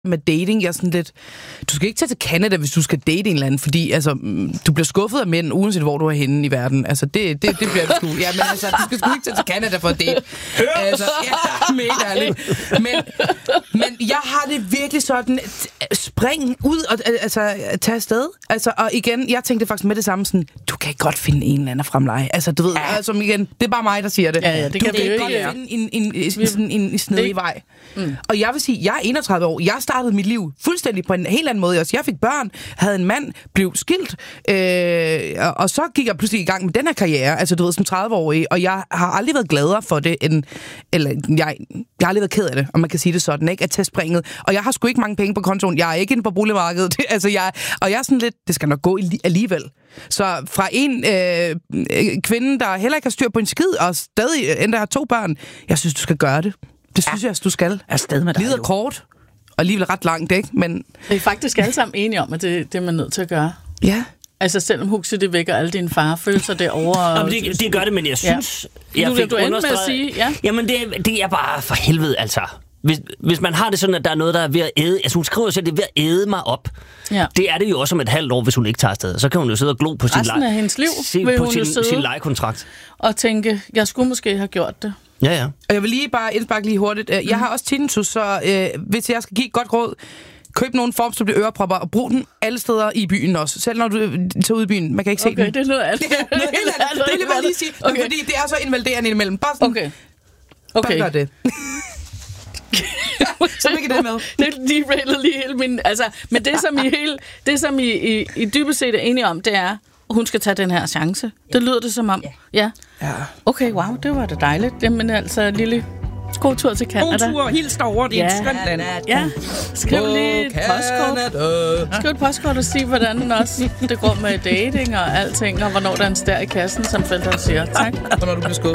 med dating. Jeg er sådan lidt... Du skal ikke tage til Canada, hvis du skal date en eller anden, fordi altså, du bliver skuffet af mænd, uanset hvor du er henne i verden. Altså, det bliver du sgu. Ja, men altså, du skal sgu ikke tage til Canada for at date. Altså, ja, mega ærligt. Men jeg har det virkelig sådan... Spring ud og altså, tage afsted. Altså, og igen, jeg tænkte faktisk med det samme sådan, du kan godt finde en eller anden fremleje. Altså, du ved, som igen, det er bare mig, der siger det. Ja, det kan vi jo ikke. Finde en snedig vej. Og jeg vil sige, jeg er 31 år. Jeg startede mit liv fuldstændig på en helt anden måde. Jeg fik børn, havde en mand, blev skilt, og så gik jeg pludselig i gang med den her karriere, altså du ved, som 30-årig, og jeg har aldrig været gladere for det, jeg har aldrig været ked af det, om man kan sige det sådan, ikke, at tage springet. Og jeg har sgu ikke mange penge på kontoen. Jeg er ikke inde på boligmarkedet. Altså, jeg er sådan lidt, det skal nok gå alligevel. Så fra en kvinde, der heller ikke har styr på en skid, og stadig endda har 2 børn, jeg synes, du skal gøre det. Det synes jeg, du skal. Afsted med dig. Livet er kort, og alligevel ret langt, ikke? Men... Vi er faktisk alle sammen enige om, at det er man nødt til at gøre. Ja. Altså selvom Huxi, det vækker alle dine farefølelser derovre. Jamen, det gør det, men jeg synes... Ja. Jeg fik du endte med at sige, ja. Jamen, det er bare for helvede, altså. Hvis man har det sådan, at der er noget, der er ved at æde... Altså, hun skriver jo selv, det er ved at æde mig op. Ja. Det er det jo også om et halvt år, hvis hun ikke tager afsted. Så kan hun jo sidde og glo på resten af hendes liv, vil hun jo sidde sin lejekontrakt. Og tænke, jeg skulle måske have gjort det. Ja. Og jeg vil lige bare indsparke lige hurtigt. Jeg har også tinnitus, så hvis jeg skal give et godt råd, køb nogle formstøbte ørepropper og brug den alle steder i byen også. Selv når du tager ud i byen. Man kan ikke se den. Okay, det er noget andet. Det vil jeg lige sige. Okay. Fordi det er så invaliderende imellem. Bare sådan, bare gør det. Så ikke det med. Det derailer lige hele min... Altså, men det som I dybest set er enige om, det er, hun skal tage den her chance. Det lyder det som om. Ja. Okay, wow, det var da dejligt. Jamen altså, lille... God tur til Canada. God tur, hils derovre, det er et skønt land. Ja, skriv lige et postkort. Skriv et postkort og sig, hvordan også det går med dating og alting, og hvornår der er en stær i kassen, som Felton siger. Tak. Hvornår du bliver skudt.